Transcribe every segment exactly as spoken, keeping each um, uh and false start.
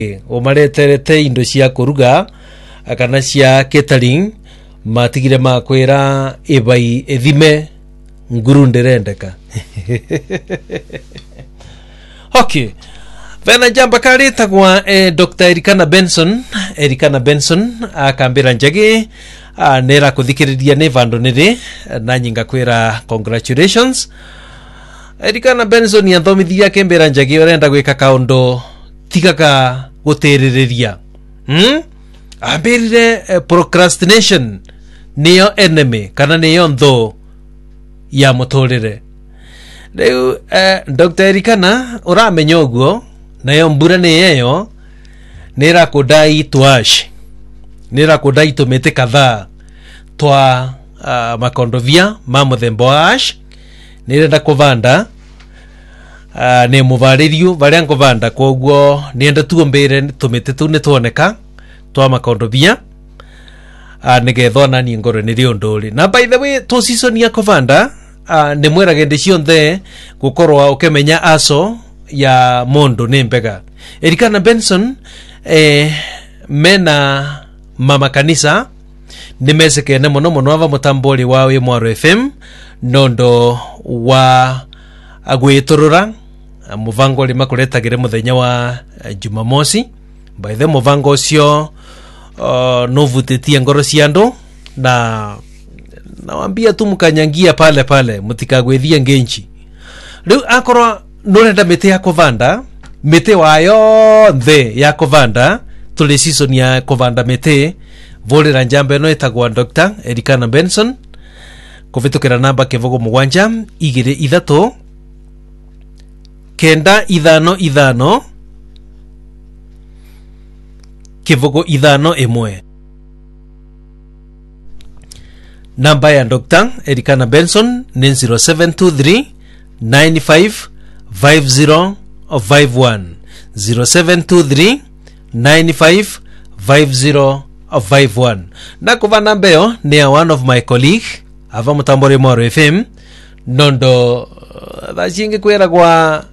umareterete indo cia kuruga akana cia catering matigire makwira ibai ethime nguru nderendeka. Okay, vena jamba kari tagwa eh, Doctor Erikana Benson Erikana Benson akambira njagi nera kuthikiriria ne vando nere na nyinga kwira congratulations. Erikana Benson yathomithia kembera njagi orenda gwika kaundo tigaga guteririria hmm ambirire eh, procrastination niyo enemy kana niyo ntho ya mutorire. Leo eh, Doctor Erikana uramenya uguo nayo mbura ni yeyo nira kudai twash nira kudai tumete kadhaa twa uh, makondovia mamuthembo ash nirenda kuvanda uh, ne muvaririo varia nkuvanda koguo nienda tuombere tumete tu nituoneka twa makondovia uh, nigetho nani ngoro ni riondori na by the way to season ya kuvanda uh, ni mweragende cionthe gukorwa ukemenya aso ya mondo nembega. Erikana Benson eh, mena mama kanisa nimeseke ne mono mono ava mutamboli wawe Mwaro F M nondo wa agwiturura muvango lima kuretagire muthenya wa uh, Jumamosi. By the muvango cio uh, novutetie ngoro ciandu na nawambia tu mukanyangia pale pale mutikagwethie ngenchi. Riu akorwa nurenda mete ya kovanda mete wayo nthe ya kovanda tuli season ya kovanda mete volera njamba no etagwa Doctor Erikana Benson kuvitukira namba kevogo mugwanja igire ithato kenda ithano ithano kevogo ithano emwe. Namba ya Doctor Erikana Benson ni zero seven two three nine five five zero five one zero seven two three nine five five zero five one. Na kuva nambeo ni a one of my colleague ava mutambore Mwaro F M nondo vachingi kwera kwa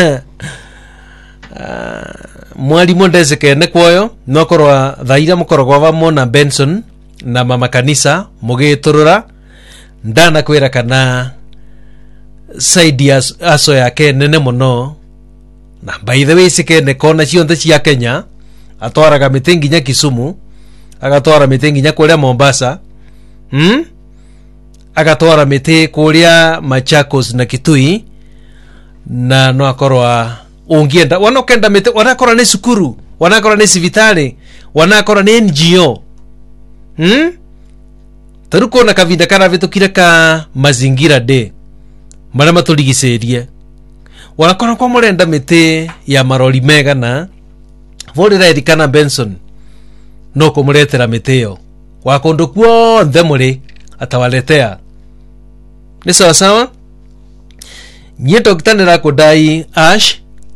mwalimu ndezeke ne kwoyo nokorwa thaira mukorwa vamo na Benson na mama kanisa mugiturura ndana kwera kana side as, aso yake nene muno na by the way sike ne kona cionthe cia Kenya atwaraga mitengi nya Kisumu agatwara mitengi nya kuria Mombasa hmm agatwara mite kuria Machakos na Kitui na no akorwa ungienda wanokenda mite wanakora ni sukuru wanakora ni sivitali wanakora ni N G O hmm taruko na kavinda kana vitukire ka mazingira de mara maturigicerie wanakora kwa murenda mite ya marori mega na volera Erikana Benson no kumuretera mite yo wakondo kuo nthe muri atawaletea ni sawa sawa. Nye Doctor nira kudai ash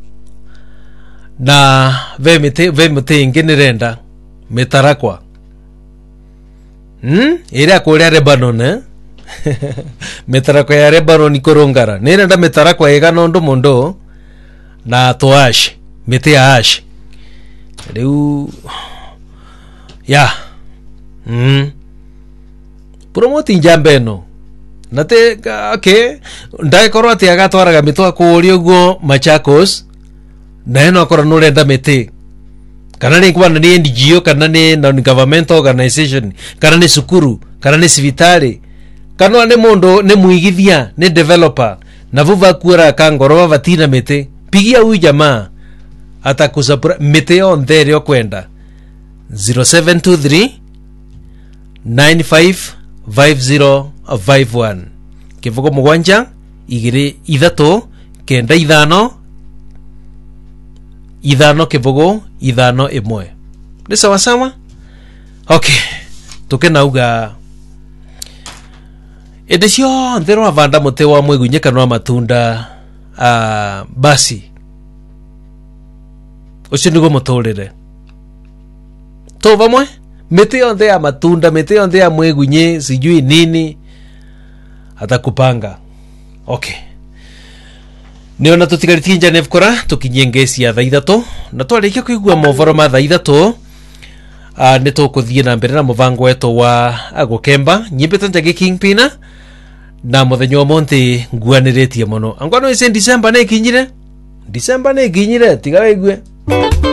na ve mite ve mite ingi nirenda mitarakwa hmm ira kuria Lebanon eh mitarakwa ya Lebanon ikorongara nirenda mitarakwa ega nondo mondo na to ash mite ya ash riu ya hmm promote njambe no nate okay ndai korwa ati agatwaraga mitwa kurio go Machakos na eno akora nurenda mite kana ni kwa ni N G O kana ni non government organization kana ni sukuru kana ni sivitali kana ni mondo ni muigithia ni developer na vuva kura kangoro vatina mite pigia huyu jamaa atakusapura mite on there yo kwenda zero seven two three nine five five zero five one kivugo mugwanja igire ithato kenda ithano ithano kivugo ithano imwe ni sawa sawa. Okay, tukenauga edesio ndero avanda mute wa mwegunye kana matunda uh, basi ucio nigo mutorire to vamwe mete yonde ya matunda mete yonde ya mwegunye sijui nini atakupanga. Okay, Neo na tutigaritie njane bukora tukinyie ngesi ya thaa ithatu na twarikia kuigua movoro ma thaa ithatu a ne tukuthie na mbere na muvango wetu wa agukemba nyimbete Njagi Kingpin na muthenyo wa monte nguaniritie muno angwano ise December ne kinyire December ne kinyire tiga waigue